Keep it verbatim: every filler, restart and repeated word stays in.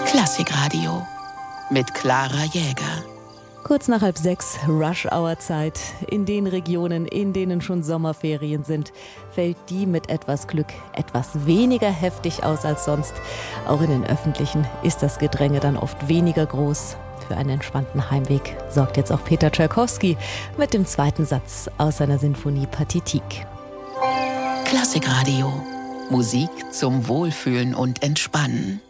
Klassikradio mit Clara Jäger. Kurz nach halb sechs, Rush-Hour-Zeit. In den Regionen, in denen schon Sommerferien sind, fällt die mit etwas Glück etwas weniger heftig aus als sonst. Auch in den öffentlichen ist das Gedränge dann oft weniger groß. Für einen entspannten Heimweg sorgt jetzt auch Peter Tschaikowski mit dem zweiten Satz aus seiner Sinfonie Pathétique. Klassikradio. Musik zum Wohlfühlen und Entspannen.